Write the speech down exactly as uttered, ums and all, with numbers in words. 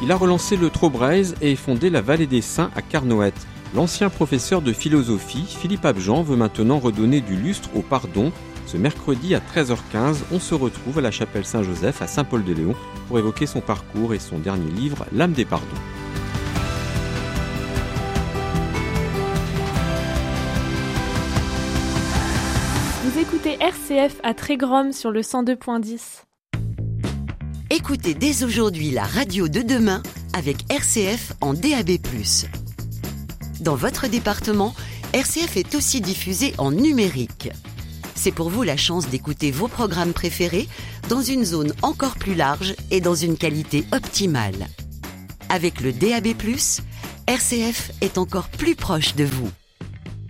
Il a relancé le Trobraise et fondé la Vallée des Saints à Carnoët. L'ancien professeur de philosophie, Philippe Abjean, veut maintenant redonner du lustre au pardon. Ce mercredi à treize heures quinze, on se retrouve à la chapelle Saint-Joseph à Saint-Paul-de-Léon pour évoquer son parcours et son dernier livre, L'âme des pardons. Vous écoutez R C F à Trégrom sur le cent deux point dix. Écoutez dès aujourd'hui la radio de demain avec R C F en D A B plus. Dans votre département, R C F est aussi diffusé en numérique. C'est pour vous la chance d'écouter vos programmes préférés dans une zone encore plus large et dans une qualité optimale. Avec le D A B plus, R C F est encore plus proche de vous.